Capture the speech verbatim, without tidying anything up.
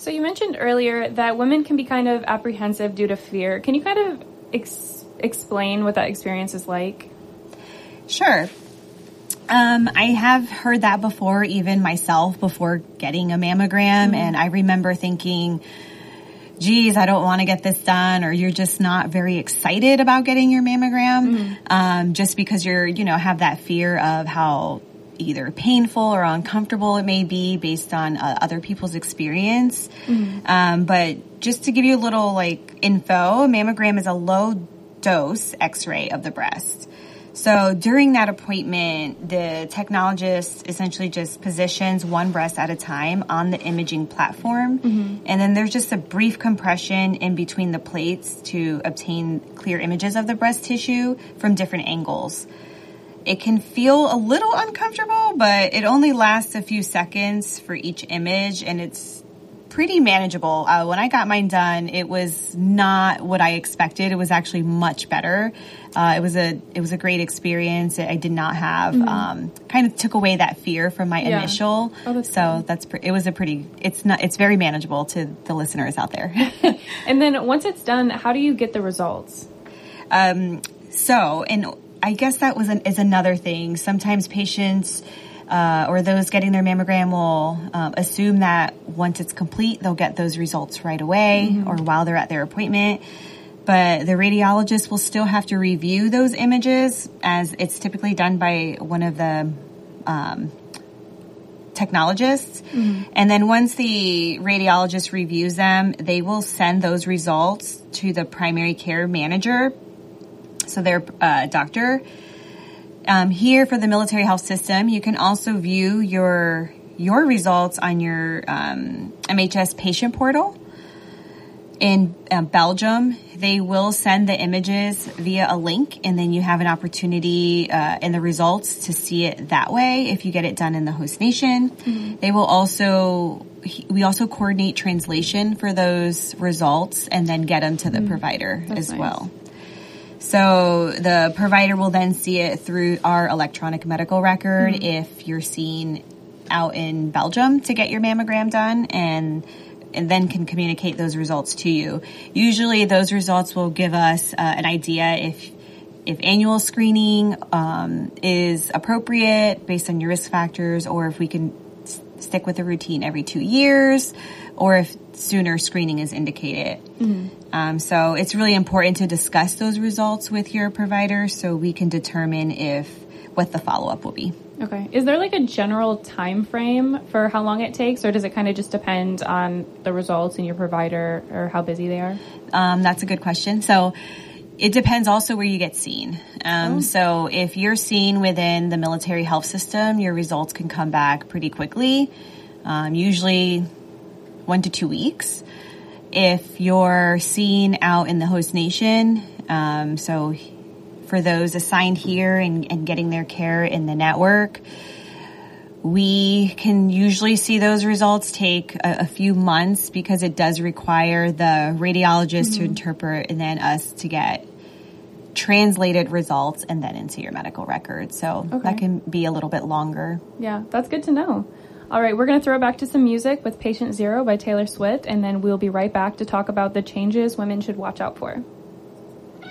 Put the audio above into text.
So you mentioned earlier that women can be kind of apprehensive due to fear. Can you kind of ex- explain what that experience is like? Sure. Um, I have heard that before, even myself, before getting a mammogram. Mm-hmm. And I remember thinking, geez, I don't want to get this done, or you're just not very excited about getting your mammogram, mm-hmm. um, just because you're, you know, have that fear of how either painful or uncomfortable it may be based on uh, other people's experience. Mm-hmm. Um, but just to give you a little like info, a mammogram is a low dose x-ray of the breast. So during that appointment, the technologist essentially just positions one breast at a time on the imaging platform. Mm-hmm. And then there's just a brief compression in between the plates to obtain clear images of the breast tissue from different angles. It can feel a little uncomfortable, but it only lasts a few seconds for each image, and it's pretty manageable. Uh, when I got mine done, it was not what I expected. It was actually much better. Uh, it was a it was a great experience. I did not have mm-hmm. um, kind of took away that fear from my yeah. initial. Oh, that's so cool. that's pre- it was a pretty. It's not. It's very manageable to the listeners out there. And then once it's done, how do you get the results? Um. So and. I guess that was an, is another thing. Sometimes patients uh, or those getting their mammogram will um, assume that once it's complete, they'll get those results right away mm-hmm. or while they're at their appointment. But the radiologist will still have to review those images, as it's typically done by one of the um, technologists. Mm-hmm. And then once the radiologist reviews them, they will send those results to the primary care manager. So their uh, doctor. Um, here for the military health system, you can also view your your results on your um, M H S patient portal. In uh, Belgium, they will send the images via a link, and then you have an opportunity uh, in the results to see it that way if you get it done in the host nation. Mm-hmm. They will also, we also coordinate translation for those results and then get them to the mm-hmm. provider That's as nice. well. So the provider will then see it through our electronic medical record mm-hmm. if you're seen out in Belgium to get your mammogram done, and and then can communicate those results to you. Usually those results will give us uh, an idea if if annual screening um, is appropriate based on your risk factors, or if we can s- stick with a routine every two years, or if sooner screening is indicated. Mm-hmm. Um, so it's really important to discuss those results with your provider so we can determine if what the follow-up will be. Okay. Is there like a general time frame for how long it takes, or does it kind of just depend on the results and your provider or how busy they are? Um, that's a good question. So it depends also where you get seen. Um, oh. So if you're seen within the military health system, your results can come back pretty quickly, um, usually one to two weeks. If you're seen out in the host nation, um, so for those assigned here and, and getting their care in the network, we can usually see those results take a, a few months because it does require the radiologist mm-hmm. to interpret and then us to get translated results and then into your medical record. So okay. that can be a little bit longer. Yeah, that's good to know. All right, we're going to throw it back to some music with Patient Zero by Taylor Swift, and then we'll be right back to talk about the changes women should watch out for.